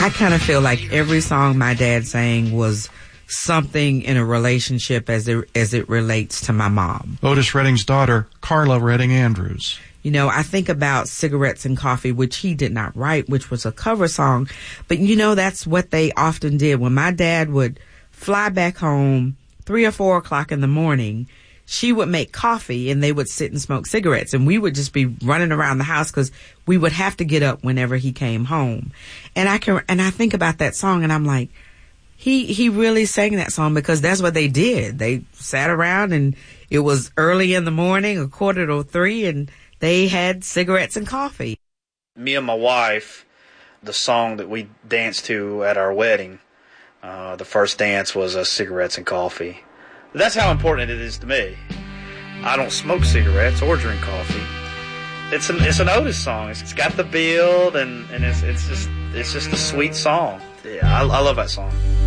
I kind of feel like every song my dad sang was something in a relationship as it relates to my mom. Otis Redding's daughter, Carla Redding Andrews. You know, I think about Cigarettes and Coffee, which he did not write, which was a cover song. But, you know, that's what they often did. When my dad would fly back home 3 or 4 o'clock in the morning, she would make coffee and they would sit and smoke cigarettes. And we would just be running around the house because we would have to get up whenever he came home. And I think about that song and I'm like, he really sang that song because that's what they did. They sat around and it was early in the morning, 2:45, and they had cigarettes and coffee. Me and my wife, the song that we danced to at our wedding, the first dance was Cigarettes and Coffee. That's how important it is to me. I don't smoke cigarettes or drink coffee. It's an Otis song. It's got the build and it's just a sweet song. Yeah, I love that song.